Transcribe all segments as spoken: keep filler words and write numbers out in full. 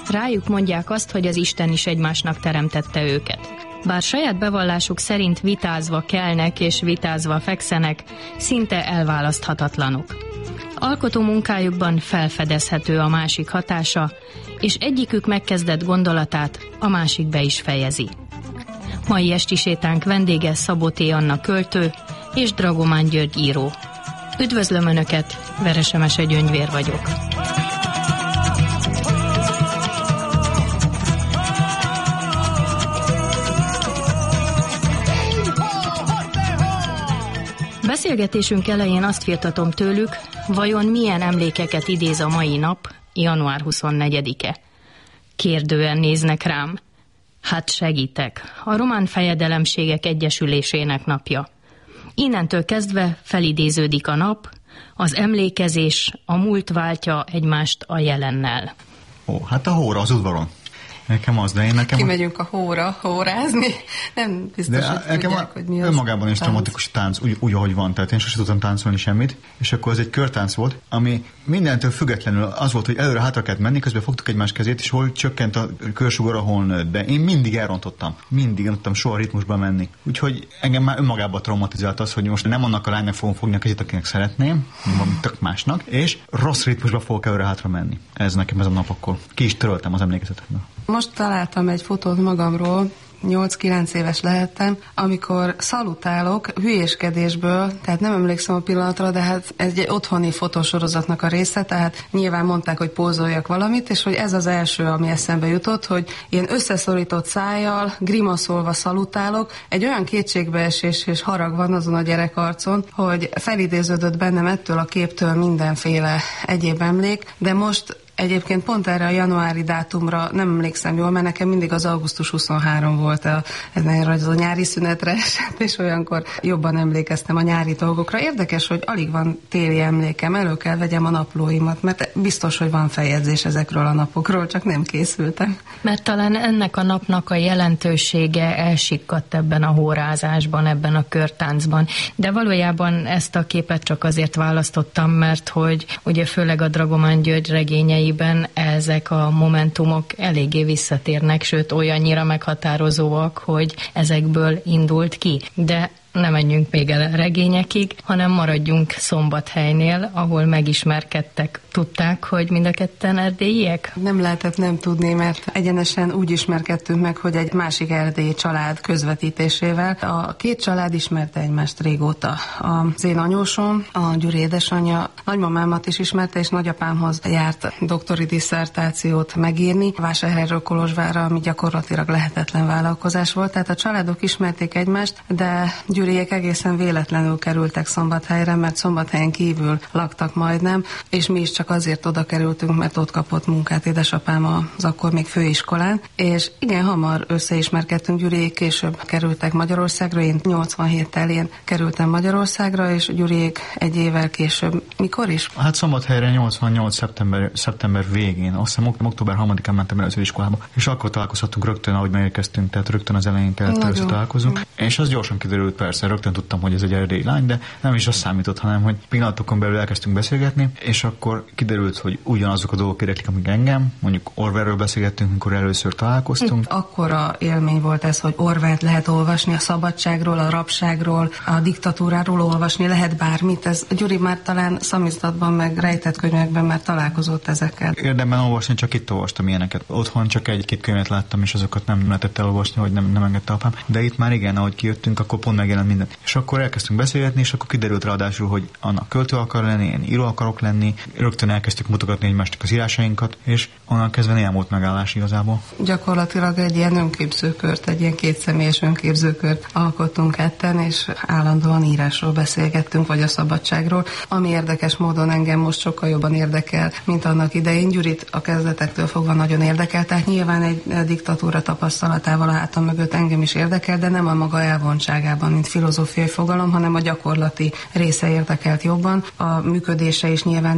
Rájuk mondják azt, hogy az Isten is egymásnak teremtette őket. Bár saját bevallásuk szerint vitázva kelnek és vitázva fekszenek, szinte elválaszthatatlanok. Alkotó munkájukban felfedezhető a másik hatása, és egyikük megkezdett gondolatát a másik be is fejezi. Mai esti sétánk vendége Szabó T. Anna költő és Dragomán György író. Üdvözlöm Önöket, Veresemese Gyöngyvér vagyok. Beszélgetésünk elején azt firtatom tőlük, vajon milyen emlékeket idéz a mai nap, január huszonnegyedike. Kérdően néznek rám. Hát segítek, a Román Fejedelemségek Egyesülésének napja. Innentől kezdve felidéződik a nap, az emlékezés, a múlt váltja egymást a jelennel. Ó, hát a hóra az udvaron. Nekem az, de én nekem... Kimegyünk a hóra, hórázni. Nem biztos, de hogy tudják, hogy mi az. Önmagában is dramatikus tánc, úgy, úgy, ahogy van. Tehát én sosem tudtam táncolni semmit. És akkor ez egy körtánc volt, ami mindentől függetlenül az volt, hogy előre-hátra kellett menni, közben fogtuk egymás kezét, és hol csökkent a körsugara, hol nőtt. De én mindig elrontottam. Mindig nem tudtam soha ritmusba menni. Úgyhogy engem már önmagában traumatizált az, hogy most nem annak a lánynak fogom fogni a kezét, akinek szeretném, valami tök másnak, és rossz ritmusba fogok előre-hátra menni. Ez nekem ez a nap akkor. Ki is töröltem az emlékezetekből. Most találtam egy fotót magamról, nyolc-kilenc éves lehettem, amikor szalutálok hülyéskedésből, tehát nem emlékszem a pillanatra, de hát ez egy otthoni fotósorozatnak a része, tehát nyilván mondták, hogy pózoljak valamit, és hogy ez az első, ami eszembe jutott, hogy ilyen összeszorított szájjal, grimaszolva szalutálok, egy olyan kétségbeesés és harag van azon a gyerekarcon, hogy felidéződött bennem ettől a képtől mindenféle egyéb emlék, de most egyébként pont erre a januári dátumra nem emlékszem jól, mert nekem mindig az augusztus huszonharmadika volt a, ez a nyári szünetre esett, és olyankor jobban emlékeztem a nyári dolgokra. Érdekes, hogy alig van téli emlékem, elő kell vegyem a naplóimat, mert biztos, hogy van feljegyzés ezekről a napokról, csak nem készültem. Mert talán ennek a napnak a jelentősége elsikkadt ebben a hórázásban, ebben a körtáncban. De valójában ezt a képet csak azért választottam, mert hogy ugye főleg a Dragomán György regényei ezek a momentumok eléggé visszatérnek, sőt olyannyira meghatározóak, hogy ezekből indult ki. De nem menjünk még el regényekig, hanem maradjunk Szombathelynél, ahol megismerkedtek. Tudták, hogy mind a ketten erdélyiek? Nem lehetett nem tudni, mert egyenesen úgy ismerkedtünk meg, hogy egy másik erdélyi család közvetítésével. A két család ismerte egymást régóta. Az én anyósom, a Gyuri édesanyja, nagymamámat is ismerte, és nagyapámhoz járt doktori disszertációt megírni. Vásárhelyről Kolozsvárra, ami gyakorlatilag lehetetlen vállalkozás volt. Tehát a családok ismerték egymást, de Gyuriék egészen véletlenül kerültek Szombathelyre, mert Szombathelyen kívül laktak majdnem, és mi is csak azért oda kerültünk, mert ott kapott munkát édesapám az akkor még főiskolán, és igen hamar összeismerkedtünk. Gyuriék később kerültek Magyarországra, én nyolcvanhét elén kerültem Magyarországra, és Gyuriék egy évvel később. Mikor is? Hát Szombathelyre nyolcvannyolc szeptember, szeptember végén, azt hiszem október harmadikán mentem először iskolába, és akkor találkozhattunk rögtön, ahogy megérkeztünk, tehát rögtön az elején kellett először találkozunk, és az gyorsan kiderült, persze, rögtön tudtam, hogy ez egy erdélyi lány, de nem is az számított, hanem hogy pillanatokon belül elkezdtünk beszélgetni, és akkor kiderült, hogy ugyanazok a dolgok érdeklik, amik engem. Mondjuk Orwellről beszélgettünk, amikor először találkoztunk. Akkora élmény volt ez, hogy Orwellt lehet olvasni, a szabadságról, a rabságról, a diktatúráról olvasni, lehet bármit. Ez Gyuri már talán szamizdatban, meg rejtett könyvekben már találkozott ezekkel. Érdemben olvasni, csak itt olvastam ilyeneket. Otthon csak egy-két könyvet láttam, és azokat nem lehetett elolvasni, hogy nem, nem engedte apám. De itt már igen, ahogy kijöttünk, akkor pont megjelent minden. És akkor elkezdtünk beszélgetni, és akkor kiderült ráadásul, hogy annak költő akar lenni, én író akarok lenni. Rögtön elkezdtük mutogatni egymásnak az írásainkat, és onnan kezdve nem volt megállás igazából. Gyakorlatilag egy ilyen önképzőkört, egy ilyen kétszemélyes önképzőkört alkottunk ketten, és állandóan írásról beszélgettünk, vagy a szabadságról, ami érdekes módon engem most sokkal jobban érdekel, mint annak idején. Gyurit a kezdetektől fogva nagyon érdekel, tehát nyilván egy diktatúra tapasztalatával a hátam mögött engem is érdekel, de nem a maga elvontságában, mint filozófiai fogalom, hanem a gyakorlati része érdekelt jobban. A működése is nyilván érdekel.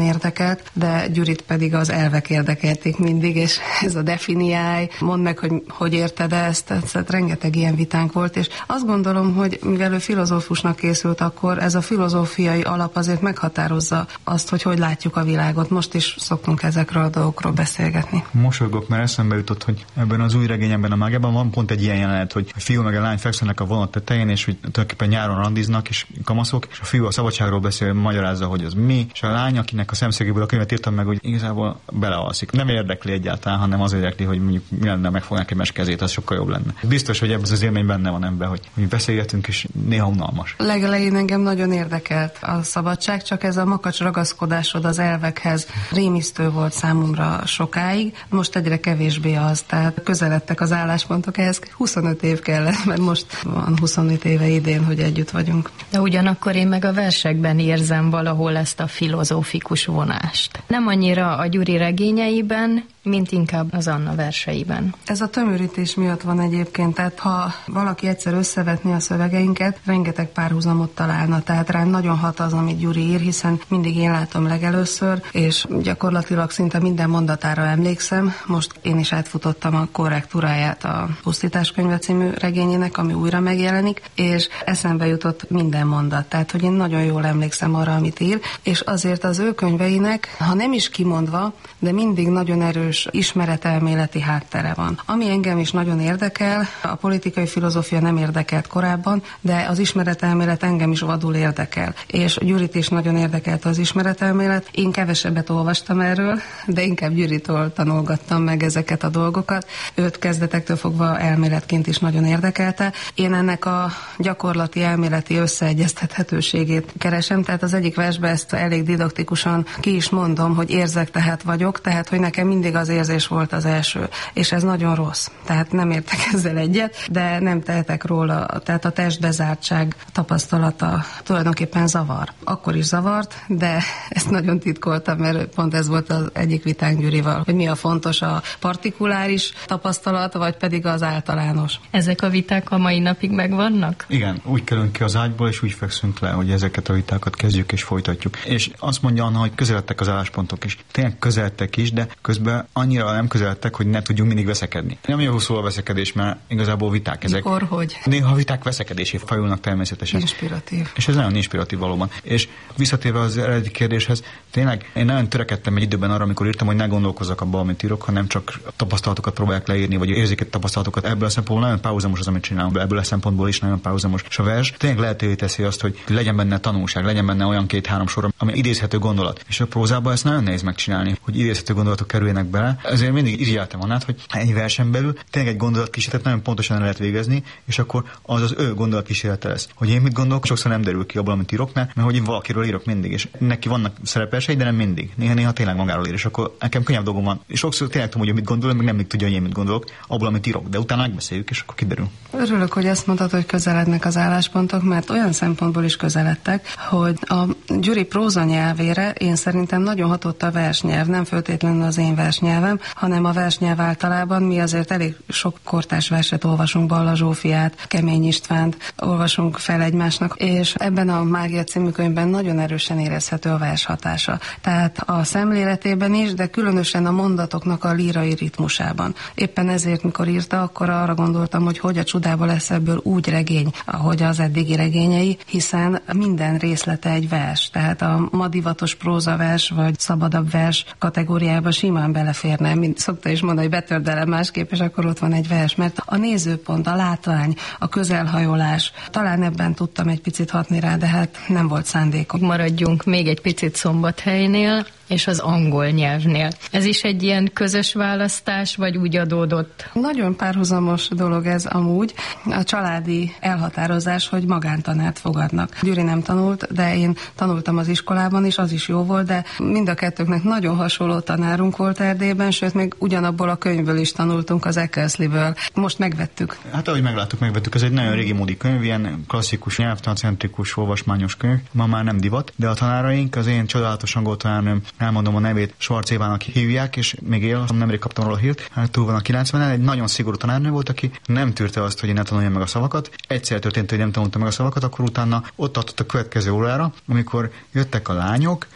érdekelt, de Gyurit pedig az elvek érdekelték mindig, és ez a definiálj, mondd meg, hogy hogy érted ezt, tehát rengeteg ilyen vitánk volt, és azt gondolom, hogy mivel ő filozófusnak készült akkor, ez a filozófiai alap azért meghatározza azt, hogy hogy látjuk a világot. Most is szoktunk ezekről a dolgokról beszélgetni. Mosolygok, mert eszembe jutott, hogy ebben az új regényemben, a Mágiában van pont egy ilyen jelenet, hogy a fiú meg a lány fekszenek a vonat tetején, és hogy tulajdonképpen nyáron randiznak, és kamaszok, és a fiú a szabadságról beszél, magyarázza, hogy az mi, és a lány, akinek a szemszögéből a könyvet írtam meg, hogy igazából belealszik. Nem érdekli egyáltalán, hanem az érdekli, hogy mondjuk mi lenne, megfognák egymás kezét, az sokkal jobb lenne. Biztos, hogy ebben az élmény benne van ebben, hogy, hogy beszélgetünk, és néha unalmas. Legelején engem nagyon érdekelt a szabadság, csak ez a makacs ragaszkodásod az elvekhez rémisztő volt számomra sokáig, most egyre kevésbé az, tehát közeledtek az álláspontok ehhez. huszonöt év kellett, mert most van huszonöt éve idén, hogy együtt vagyunk. De ugyanakkor én meg a versekben érzem valahol ezt a filozófikus vonást. Nem annyira a Gyuri regényeiben, mint inkább az Anna verseiben. Ez a tömörítés miatt van egyébként, tehát ha valaki egyszer összevetni a szövegeinket, rengeteg párhuzamot találna, tehát rám nagyon hat az, amit Gyuri ír, hiszen mindig én látom legelőször, és gyakorlatilag szinte minden mondatára emlékszem. Most én is átfutottam a korrektúráját a Pusztítás könyve című regényének, ami újra megjelenik, és eszembe jutott minden mondat, tehát hogy én nagyon jól emlékszem arra, amit ír, és azért az ő könyveinek, ha nem is kimondva, de mindig nagyon erős ismeretelméleti háttere van. Ami engem is nagyon érdekel, a politikai filozófia nem érdekelt korábban, de az ismeretelmélet engem is vadul érdekel. És Gyurit is nagyon érdekelt az ismeretelmélet. Én kevesebbet olvastam erről, de inkább Gyuritól tanulgattam meg ezeket a dolgokat. Őt kezdetektől fogva elméletként is nagyon érdekelte. Én ennek a gyakorlati elméleti összeegyeztethetőségét keresem, tehát az egyik versben ezt elég didaktikusan ki is mondom, hogy érzek, tehát vagyok, tehát hogy nekem mindig az érzés volt az első, és ez nagyon rossz. Tehát nem értek ezzel egyet, de nem tehetek róla, tehát a testbezártság tapasztalata tulajdonképpen zavar. Akkor is zavart, de ezt nagyon titkoltam, mert pont ez volt az egyik vitánk Gyurival, hogy mi a fontos, a partikuláris tapasztalat, vagy pedig az általános. Ezek a viták a mai napig megvannak? Igen, úgy kerülünk ki az ágyból, és úgy fekszünk le, hogy ezeket a vitákat kezdjük és folytatjuk. És azt mondja Anna, hogy közeledtek az álláspontok is. Tényleg közeledtek is, de közben annyira nem közeledtek, hogy ne tudjunk mindig veszekedni. Nem jó szó a veszekedés, mert igazából viták ezek. Mikor, hogy? Néha viták veszekedésé fajulnak természetesen. Inspiratív. És ez nagyon inspiratív valóban. És visszatérve az eredeti kérdéshez, tényleg én nagyon törekedtem egy időben arra, amikor írtam, hogy ne gondolkozzak abban, amit írok, hanem csak tapasztalatokat próbálják leírni, vagy érzéket tapasztalatokat. Ebből a szempontból nagyon párhuzamos az, amit csinálom. Ebből a szempontból is nagyon párhuzamos. És a vers tényleg lehetővé teszi azt, hogy legyen benne tanulság, legyen benne olyan két-három sor, ami idézhető gondolat. És a prózában ezt nagyon nehéz megcsinálni, hogy idézhető gondolatok kerüljenek bele. Ezért mindig irigyeltem Annát, hogy egy versen belül tényleg egy gondolatkísérletet nagyon pontosan el lehet végezni, és akkor az az ő gondolatkísérlete lesz. Hogy én mit gondolok, sokszor nem derül ki abból, amit írok, mert hogy én valakiről írok mindig, és neki vannak szerepelsei, de nem mindig. Néha-néha tényleg magáról ír, és akkor nekem könnyebb dolgom van. És sokszor tényleg tudom, hogy mit gondol, meg nem még tudja, hogy én mit gondolok, abból, amit írok, de utána megbeszéljük, és akkor kiderül. Örülök, hogy ezt mondtad, hogy közelednek az álláspontok, mert olyan szempontból is közeledtek, hogy a Gyuri próza nyelvére én szerintem nagyon hatott a versnyelv, nem feltétlenül az én versnyelvem, hanem a versnyelv általában. Mi azért elég sok kortárs verset olvasunk, Balla Zsófiát, Kemény Istvánt olvasunk fel egymásnak, és ebben a Mágia című könyvben nagyon erősen érezhető a vers hatása. Tehát a szemléletében is, de különösen a mondatoknak a lírai ritmusában. Éppen ezért, mikor írta, akkor arra gondoltam, hogy hogy a csodába lesz ebből úgy regény, ahogy az eddigi regényei, hiszen minden részlete egy vers. Tehát a ma divatos prózavers vagy szabadabb vers kategóriába simán beleférne, mint szokta is mondani, hogy betördelem másképp, és akkor ott van egy vers, mert a nézőpont, a látvány, a közelhajolás, talán ebben tudtam egy picit hatni rá, de hát nem volt szándékom. Maradjunk még egy picit Szombathelynél, és az angol nyelvnél. Ez is egy ilyen közös választás, vagy úgy adódott? Nagyon párhuzamos dolog ez amúgy. A családi elhatározás, hogy magántanárt fogadnak. Gyuri nem tanult, de én tanultam az iskolában is, az is jó volt, de mind a kettőknek nagyon hasonló tanárunk volt Erdélyben, sőt, még ugyanabból a könyvből is tanultunk, az Eckersley-ből. Most megvettük. Hát ahogy megláttuk, megvettük. Ez egy nagyon régi módi könyv, ilyen klasszikus, nyelvtancentrikus, olvasmányos könyv. Ma már nem divat, de a tanáraink, az én csodálatos angol tanárnőm, elmondom a nevét, Schwarz Évának hívják, és még él, nemrég kaptam róla a hírt, hát túl van a kilencvenen, egy nagyon szigorú tanárnő volt, aki nem tűrte azt, hogy én ne tanuljam meg a szavakat. Egyszer történt, hogy nem tanultam meg a szavakat, akkor utána ott tartott a következő órára, amikor jöttek a lányok,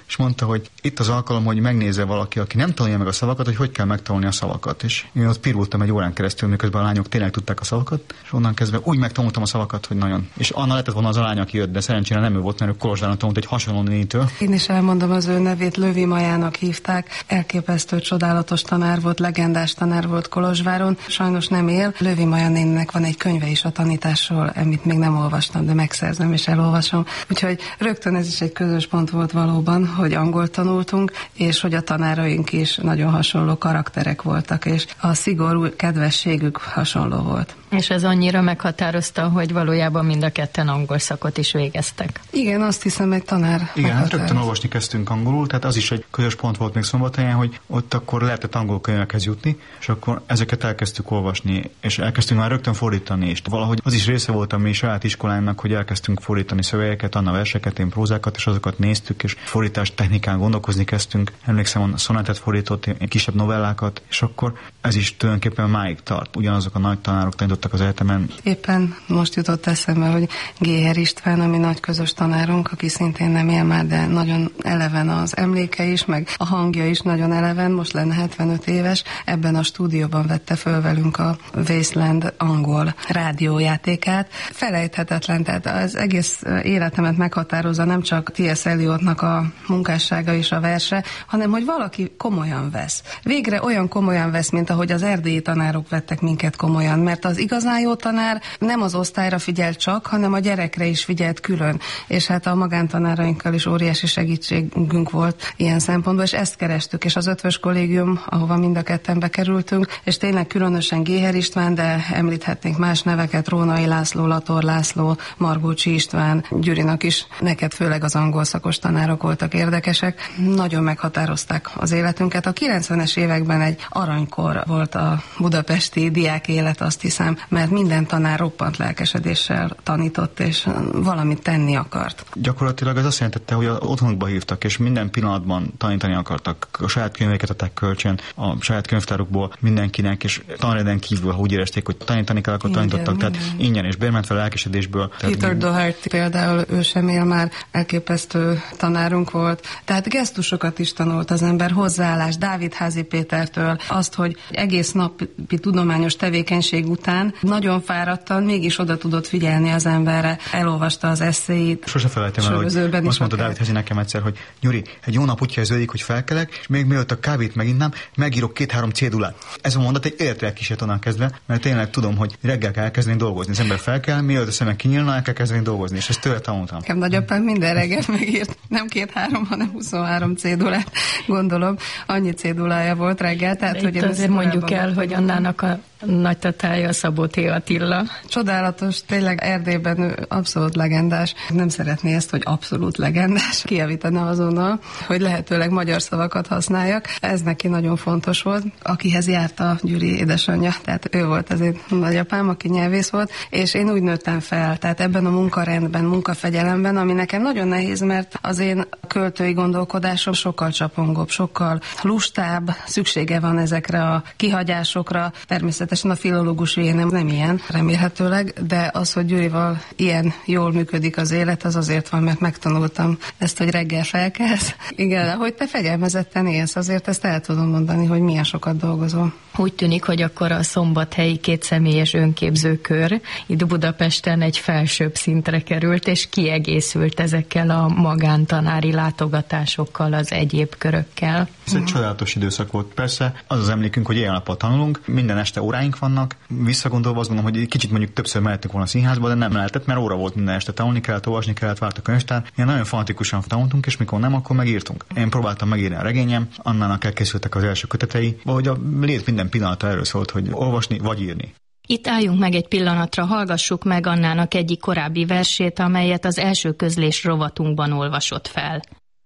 és mondta, hogy itt az alkalom, hogy megnézze valaki, aki nem tanulja meg a szavakat, hogy hogy kell megtanulni a szavakat. És én ott pirultam egy órán keresztül, miközben a lányok tényleg tudták a szavakat, és onnan kezdve úgy megtanultam a szavakat, hogy nagyon. És Anna lehetett volna az a lány, aki jött, de szerencsére nem ő volt, mert ő Kolozsváron tanult egy hasonló nénitől. Én is elmondom az ő nevét, Lövi Majának hívták. Elképesztő, csodálatos tanár volt, legendás tanár volt Kolozsváron. Sajnos nem él. Lövi Maja néninek van egy könyve is a tanításról, amit még nem olvastam, de megszerzem és elolvasom. Úgyhogy rögtön ez is egy közös pont volt valóban, hogy angolt tanultunk, és hogy a tanáraink is nagyon hasonló karakterek voltak, és a szigorú kedvességük hasonló volt. És ez annyira meghatározta, hogy valójában mind a ketten angol szakot is végeztek. Igen, azt hiszem, egy tanár. Igen, hát rögtön olvasni kezdtünk angolul, tehát az is egy közös pont volt még Szombathelyen, hogy ott akkor lehetett angol könyvekhez jutni, és akkor ezeket elkezdtük olvasni, és elkezdtünk már rögtön fordítani, és valahogy az is része volt a mi saját iskolánknak, hogy elkezdtünk fordítani szövegeket, Anna verseket, én prózákat, és azokat néztük, és fordítás technikán gondolkozni kezdtünk. Emlékszem, a szonátet fordított, egy kisebb novellákat, és akkor ez is tulajdonképpen máig tart. Ugyanazok a nagy tanárok tanítottak az egyetemen. Éppen most jutott eszembe, hogy Géher István, ami nagy közös tanárunk, aki szintén nem él már, de nagyon eleven az emléke is, meg a hangja is nagyon eleven, most lenne hetvenöt éves, ebben a stúdióban vette föl velünk a Wasteland angol rádiójátékát. Felejthetetlen, tehát az egész életemet meghatározza nem csak té es. Eliotnak a munkássága és a verse, hanem hogy valaki komolyan vesz. Végre olyan komolyan vesz, mint ahogy az erdélyi tanárok vettek minket komolyan, mert az igazán jó tanár nem az osztályra figyelt csak, hanem a gyerekre is figyelt külön. És hát a magántanárainkkal is óriási segítségünk volt ilyen szempontból, és ezt kerestük, és az Ötvös Kollégium, ahova mind a ketten bekerültünk, és tényleg különösen Géher István, de említhetnénk más neveket, Rónai László, Lator László, Margócsi István, Gyurinak is, neked főleg az angol szakos tanárok voltak érdekesek, nagyon meghatározták az életünket. A kilencvenes években egy aranykor volt a budapesti diák élet, azt hiszem, mert minden tanár roppant lelkesedéssel tanított, és valamit tenni akart. Gyakorlatilag ez azt jelentette, hogy otthonukba hívtak, és minden pillanatban tanítani akartak. A saját könyveket adták kölcsön, a saját könyvtárukból mindenkinek, és tanreden kívül, ha úgy érezték, hogy tanítani kell, akkor ingyen, tanítottak, minden. Tehát ingyen és bérmentve lelkesedésből. Peter Doherty például, ő sem él már, elképesztő tanárunk volt. Tehát gesztusokat is tanult az ember, hozzáállás Dávid Házi Pétertől, azt, hogy egész napi tudományos tevékenység után nagyon fáradtan, mégis oda tudott figyelni az emberre, elolvasta az eszéit. Sose felejtem el, hogy azt mondta Dávid Házi nekem egyszer, hogy Gyuri, egy jó nap úgy kezdődik, hogy felkelek, és még mielőtt a kávét meginnám, megírok két-három cédulát. Ez a mondat egy életre kísért onnan kezdve, mert tényleg tudom, hogy reggel kell elkezdeni dolgozni. Az ember felkel, mielőtt a szemek kinyílna, el kell kezdeni dolgozni, és ezt tőle tanultam. Nekem nagyapám minden reggel megírt, nem két-három, hanem huszonhárom cédulát, gondolom. Annyi cédulája volt reggel. Tehát, hogy azért mondjuk el, hogy Annának a nagytatája Szabó T. Attila. Csodálatos, tényleg Erdélyben ő abszolút legendás. Nem szeretné ezt, hogy abszolút legendás. Kijavítana azonnal, hogy lehetőleg magyar szavakat használjak. Ez neki nagyon fontos volt. Akihez járt a Gyuri édesanyja, tehát ő volt azért nagyapám, aki nyelvész volt, és én úgy nőttem fel, tehát ebben a munkarendben, munkafegyelemben, ami nekem nagyon nehéz, mert az én költői gondolkodásom sokkal csapongóbb, sokkal lustább, szüksége van ezekre a kihagyásokra. Természetesen a filológus nem, nem ilyen, remélhetőleg, de az, hogy Gyurival ilyen jól működik az élet, az azért van, mert megtanultam ezt, hogy reggel felkelsz. Igen, hogy te fegyelmezetten élsz, azért ezt el tudom mondani, hogy milyen sokat dolgozol. Úgy tűnik, hogy akkor a szombathelyi kétszemélyes önképzőkör itt Budapesten egy felsőbb szintre került, és kiegészült ezekkel a magántanári látogatásokkal, az egyéb körökkel. Ez egy csodálatos időszak volt. Persze az az emlékünk, hogy éjjel-nappal tanulunk, minden este óráink vannak. Visszagondolva azt gondolom, hogy kicsit mondjuk többször mehettünk volna a színházba, de nem lehetett, mert óra volt minden este, tanulni kellett, olvasni kellett, várt a könyvtár. Ilyen nagyon fanatikusan tanultunk, és mikor nem, akkor megírtunk. Én próbáltam megírni a regényem, Annának elkészültek az első kötetei, vagy a lét minden pillanata erről szólt, hogy olvasni vagy írni. Itt álljunk meg egy pillanatra, hallgassuk meg Annának egyik korábbi versét, amelyet az első közlés rovatunkban olvasott fel.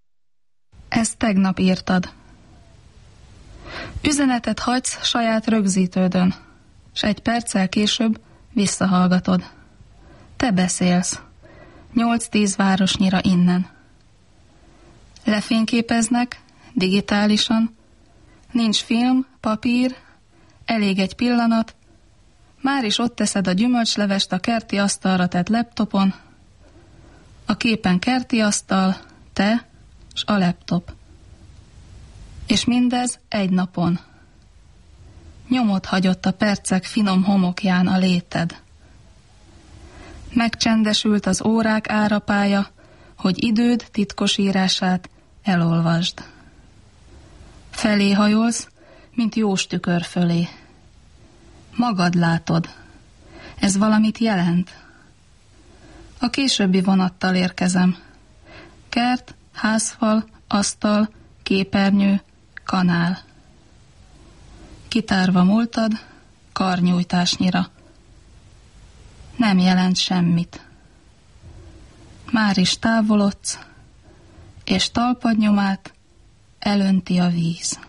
Ezt tegnap írtad. Üzenetet hagysz saját rögzítődön, s egy perccel később visszahallgatod. Te beszélsz, nyolc-tíz városnyira innen. Lefényképeznek, digitálisan, nincs film, papír, elég egy pillanat, már is ott teszed a gyümölcslevest a kerti asztalra tett laptopon, a képen kerti asztal, te, s a laptop. És mindez egy napon. Nyomot hagyott a percek finom homokján a léted. Megcsendesült az órák árapája, hogy időd titkos írását elolvasd. Felé hajolsz, mint jós tükör fölé. Magad látod. Ez valamit jelent. A későbbi vonattal érkezem. Kert, házfal, asztal, képernyő, kanál. Kitárva múltad, karnyújtásnyira. Nem jelent semmit. Már is távolodsz, és talpad nyomát elönti a víz.